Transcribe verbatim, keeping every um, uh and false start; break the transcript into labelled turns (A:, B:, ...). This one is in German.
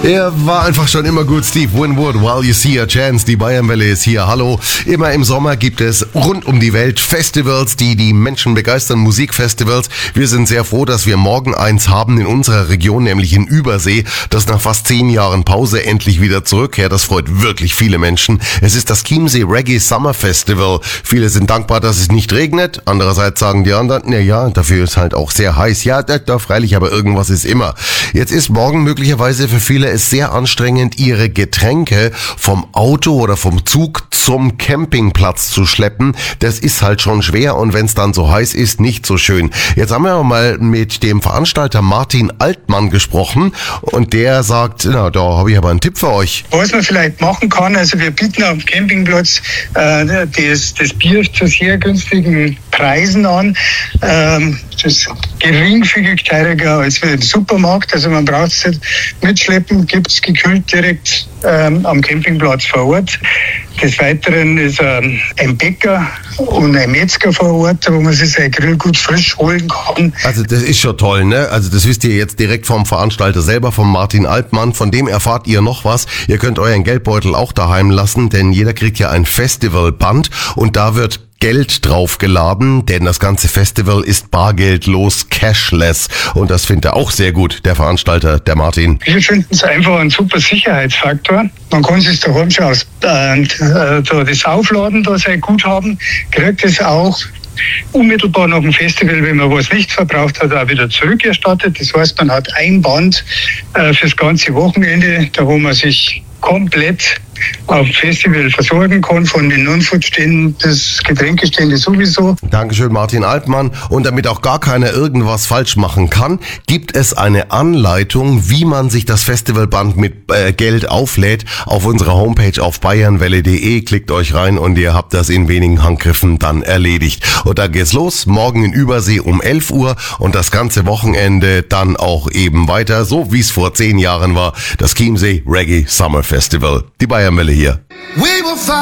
A: Er war einfach schon immer gut. Steve Winwood, While You See a Chance. Die Bayernwelle ist hier. Hallo. Immer im Sommer gibt es rund um die Welt Festivals, die die Menschen begeistern. Musikfestivals. Wir sind sehr froh, dass wir morgen eins haben in unserer Region, nämlich in Übersee, das nach fast zehn Jahren Pause endlich wieder zurückkehrt. Das freut wirklich viele Menschen. Es ist das Chiemsee Reggae Summer Festival. Viele sind dankbar, dass es nicht regnet. Andererseits sagen die anderen, na ja, dafür ist halt auch sehr heiß. Ja, da, da freilich, aber irgendwas ist immer. Jetzt ist morgen möglicherweise für viele es sehr anstrengend, ihre Getränke vom Auto oder vom Zug zum Campingplatz zu schleppen. Das ist halt schon schwer und wenn es dann so heiß ist, nicht so schön. Jetzt haben wir mal mit dem Veranstalter Martin Altmann gesprochen und der sagt, na, da habe ich aber einen Tipp für euch.
B: Was man vielleicht machen kann, also wir bieten am Campingplatz äh, das, das Bier zu sehr günstigen Preisen an. Ähm, das ist geringfügig teurer als für den Supermarkt. Also man braucht es nicht mitschleppen, gibt es gekühlt direkt ähm, am Campingplatz vor Ort. Des Weiteren ist ähm, ein Bäcker und ein Metzger vor Ort, wo man sich sein Grill gut frisch holen kann.
A: Also das ist schon toll, ne? Also das wisst ihr jetzt direkt vom Veranstalter selber, vom Martin Altmann. Von dem erfahrt ihr noch was. Ihr könnt euren Geldbeutel auch daheim lassen, denn jeder kriegt ja ein Festivalband und da wird Geld draufgeladen, denn das ganze Festival ist bargeldlos, cashless und das findet er auch sehr gut, der Veranstalter, der Martin.
B: Wir finden es einfach ein super Sicherheitsfaktor. Man kann sich daheim schon aus, äh, äh, das Aufladen, da sein Guthaben, kriegt es auch unmittelbar nach dem Festival, wenn man was nicht verbraucht hat, auch wieder zurückerstattet. Das heißt, man hat ein Band äh, fürs ganze Wochenende, da wo man sich komplett auf Festival versorgen kann, von den Non-Food-Ständen bis Getränkestände sowieso.
A: Dankeschön, Martin Altmann. Und damit auch gar keiner irgendwas falsch machen kann, gibt es eine Anleitung, wie man sich das Festivalband mit äh, Geld auflädt, auf unserer Homepage auf bayernwelle punkt de. Klickt euch rein und ihr habt das in wenigen Handgriffen dann erledigt. Und dann geht's los, morgen in Übersee um elf Uhr und das ganze Wochenende dann auch eben weiter, so wie es vor zehn Jahren war, das Chiemsee Reggae Summer Festival. Die Bayernwelle hier.